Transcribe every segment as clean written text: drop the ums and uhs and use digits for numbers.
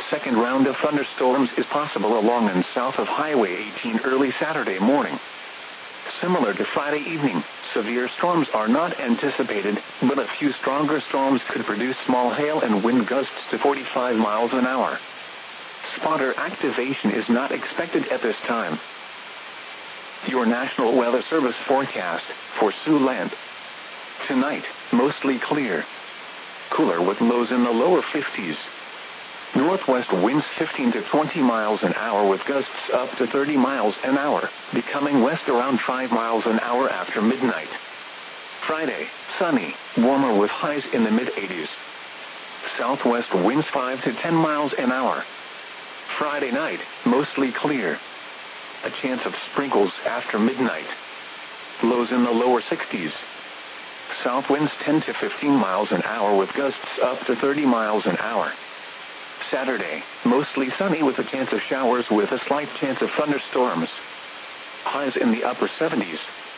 A second round of thunderstorms is possible along and south of Highway 18 early Saturday morning. Similar to Friday evening, severe storms are not anticipated, but a few stronger storms could produce small hail and wind gusts to 45 miles an hour. Spotter activation is not expected at this time. Your National Weather Service forecast for Siouxland. Tonight, mostly clear. Cooler with lows in the lower 50s. Northwest winds 15 to 20 miles an hour with gusts up to 30 miles an hour, becoming west around 5 miles an hour after midnight. Friday, sunny, warmer with highs in the mid-80s. Southwest winds 5 to 10 miles an hour. Friday night, mostly clear. A chance of sprinkles after midnight. Lows in the lower 60s. South winds 10 to 15 miles an hour with gusts up to 30 miles an hour. Saturday, mostly sunny with a chance of showers with a slight chance of thunderstorms. Highs in the upper 70s.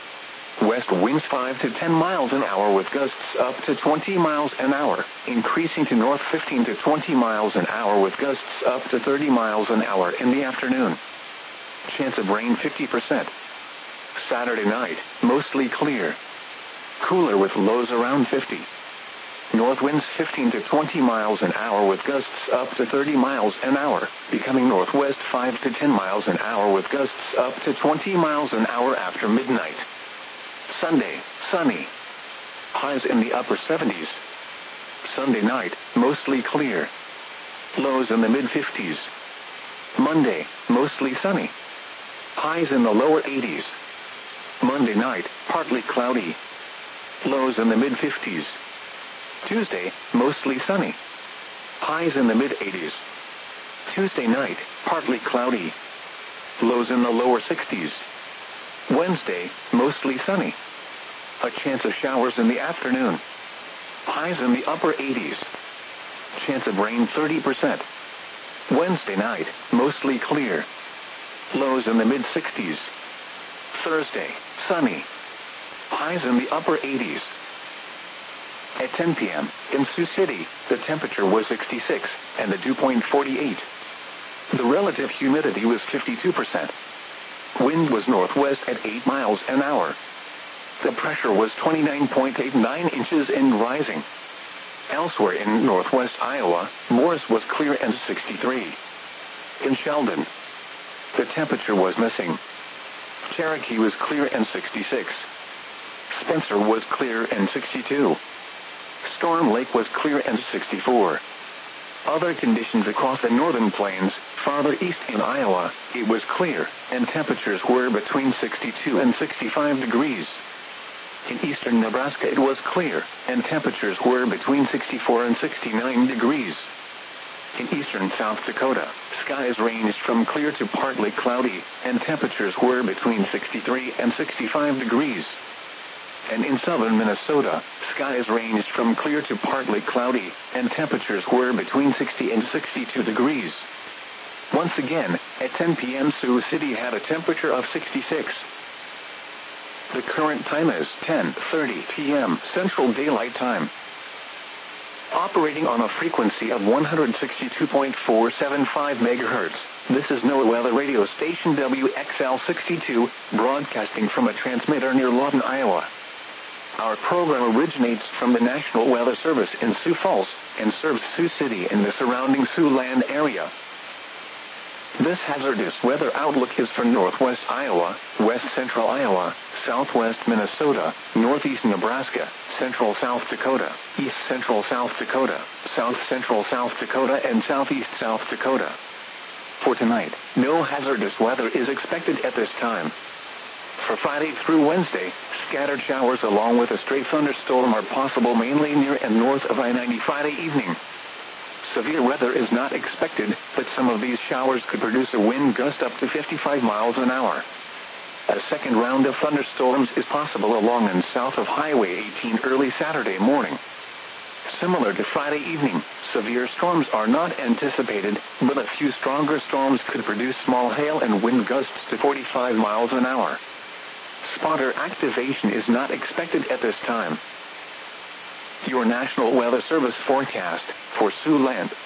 West winds 5 to 10 miles an hour with gusts up to 20 miles an hour, increasing to north 15 to 20 miles an hour with gusts up to 30 miles an hour in the afternoon. Chance of rain 50%. Saturday night, mostly clear. Cooler with lows around 50. North winds 15 to 20 miles an hour with gusts up to 30 miles an hour, becoming northwest 5 to 10 miles an hour with gusts up to 20 miles an hour after midnight. Sunday, sunny. Highs in the upper 70s. Sunday night, mostly clear. Lows in the mid-50s. Monday, mostly sunny. Highs in the lower 80s. Monday night, partly cloudy. Lows in the mid-50s. Tuesday, mostly sunny. Highs in the mid-80s. Tuesday night, partly cloudy. Lows in the lower 60s. Wednesday, mostly sunny. A chance of showers in the afternoon. Highs in the upper 80s. Chance of rain 30%. Wednesday night, mostly clear. Lows in the mid-60s. Thursday, sunny. Highs in the upper 80s. At 10 p.m., in Sioux City, the temperature was 66, and the dew point 48. The relative humidity was 52%. Wind was northwest at 8 miles an hour. The pressure was 29.89 inches and rising. Elsewhere in northwest Iowa, Morris was clear and 63. In Sheldon, the temperature was missing. Cherokee was clear and 66. Spencer was clear and 62. Storm Lake was clear and 64. Other conditions across the northern plains, farther east in Iowa, it was clear, and temperatures were between 62 and 65 degrees. In eastern Nebraska it was clear, and temperatures were between 64 and 69 degrees. In eastern South Dakota, skies ranged from clear to partly cloudy, and temperatures were between 63 and 65 degrees. And in southern Minnesota, skies ranged from clear to partly cloudy, and temperatures were between 60 and 62 degrees. Once again, at 10 p.m. Sioux City had a temperature of 66. The current time is 10:30 p.m. Central Daylight Time. Operating on a frequency of 162.475 MHz, this is NOAA Weather Radio Station WXL62, broadcasting from a transmitter near Lawton, Iowa. Our program originates from the National Weather Service in Sioux Falls and serves Sioux City and the surrounding Siouxland area. This hazardous weather outlook is for northwest Iowa, west central Iowa, southwest Minnesota, northeast Nebraska, central South Dakota, east central South Dakota, south central South Dakota, and southeast South Dakota. For tonight, no hazardous weather is expected at this time. For Friday through Wednesday, scattered showers along with a stray thunderstorm are possible mainly near and north of I-90 Friday evening. Severe weather is not expected, but some of these showers could produce a wind gust up to 55 miles an hour. A second round of thunderstorms is possible along and south of Highway 18 early Saturday morning. Similar to Friday evening, severe storms are not anticipated, but a few stronger storms could produce small hail and wind gusts to 45 miles an hour. Spotter activation is not expected at this time. Your National Weather Service forecast for Siouxland.